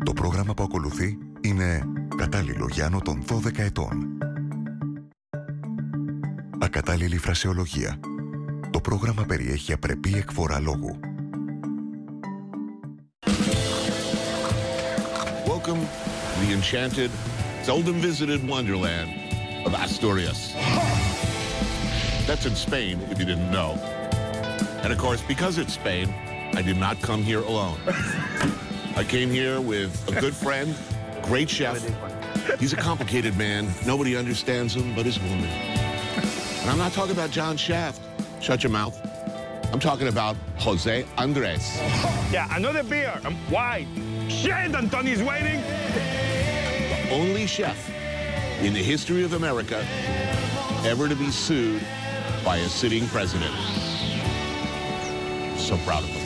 Το πρόγραμμα που ακολουθεί είναι κατάλληλο για άνω των 12 ετών. Ακατάλληλη φρασεολογία. Το πρόγραμμα περιέχει απρεπή εκφορά λόγου. Welcome to the enchanted, seldom visited wonderland of Asturias. That's in Spain, if you didn't know. And of course, because it's Spain, I did not come here alone. I came here with a good friend, great chef. He's a complicated man. Nobody understands him but his woman. And I'm not talking about John Shaft. Shut your mouth. I'm talking about Jose Andres. Yeah, another beer. Why? Shit, Anthony's waiting. The only chef in the history of America ever to be sued by a sitting president. So proud of him.